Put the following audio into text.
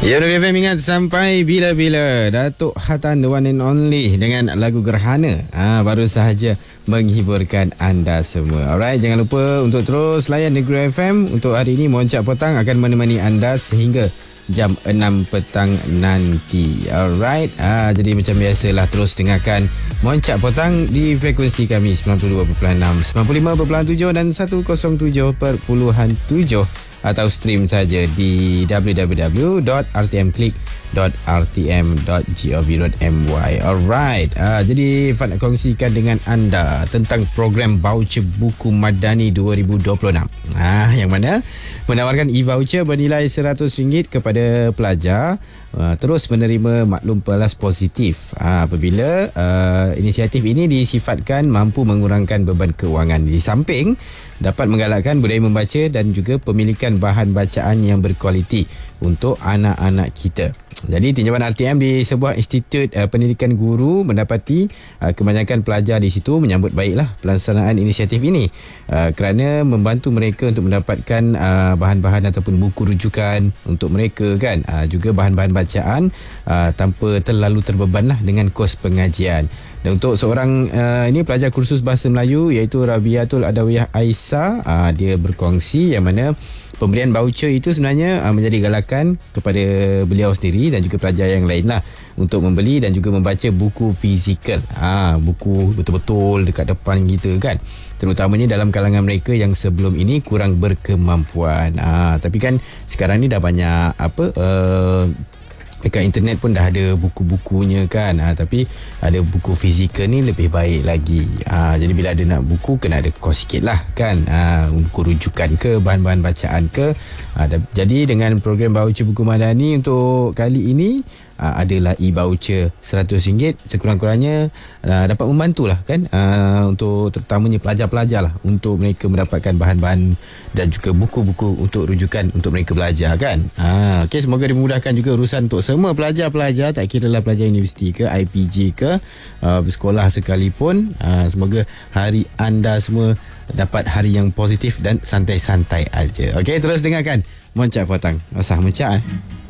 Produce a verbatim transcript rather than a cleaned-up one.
Ya, Nuri F M ingat sampai bila-bila. Datuk Hatan, the one and only, dengan lagu Gerhana ha, baru sahaja menghiburkan anda semua. Alright, jangan lupa untuk terus layan Negeri F M. Untuk hari ini Moncak Petang akan menemani anda sehingga jam enam petang nanti. Alright, ha, jadi macam biasalah, terus dengarkan Moncak Petang di frekuensi kami sembilan puluh dua perpuluhan enam, sembilan puluh lima perpuluhan tujuh dan seratus tujuh perpuluhan tujuh, atau stream saja di w w w dot r t m click dot r t m dot gov dot m y. Alright, uh, jadi Fat nak kongsikan dengan anda tentang program voucher buku Madani dua ribu dua puluh enam, uh, yang mana menawarkan e-voucher bernilai seratus ringgit kepada pelajar uh, terus menerima maklum pelas positif uh, apabila uh, inisiatif ini disifatkan mampu mengurangkan beban kewangan. Di samping dapat menggalakkan budaya membaca dan juga pemilikan bahan bacaan yang berkualiti untuk anak-anak kita. Jadi tinjauan R T M di sebuah institut uh, pendidikan guru mendapati uh, kebanyakan pelajar di situ menyambut baiklah pelaksanaan inisiatif ini uh, kerana membantu mereka untuk mendapatkan uh, bahan-bahan ataupun buku rujukan untuk mereka kan, uh, juga bahan-bahan bacaan uh, tanpa terlalu terbebanlah dengan kos pengajian. Dan untuk seorang uh, ini pelajar kursus bahasa Melayu iaitu Rabiatul Adawiyah Aisyah, uh, dia berkongsi yang mana pemberian voucher itu sebenarnya uh, menjadi galakan kepada beliau sendiri dan juga pelajar yang lain lah untuk membeli dan juga membaca buku fizikal, uh, buku betul-betul dekat depan kita kan, terutamanya dalam kalangan mereka yang sebelum ini kurang berkemampuan. Uh, tapi kan sekarang ni dah banyak apa uh, dekat internet pun dah ada buku-bukunya kan, ha, tapi ada buku fizikal ni lebih baik lagi. Ha, jadi bila ada nak buku kena ada kos sikit lah kan, ha, buku rujukan ke, bahan-bahan bacaan ke. Ha, da, jadi dengan program voucher buku Madani untuk kali ini ha, adalah e-voucher seratus ringgit, sekurang-kurangnya ha, dapat membantulah kan, ha, untuk terutamanya pelajar-pelajar lah, untuk mereka mendapatkan bahan-bahan dan juga buku-buku untuk rujukan untuk mereka belajar kan. Ha, okay, semoga dimudahkan juga urusan untuk semua pelajar-pelajar, tak kira lah pelajar universiti ke, I P G ke, uh, bersekolah sekalipun. Uh, semoga hari anda semua dapat hari yang positif dan santai-santai aja. Okey, terus dengarkan Moncak Petang. Asah Moncak eh.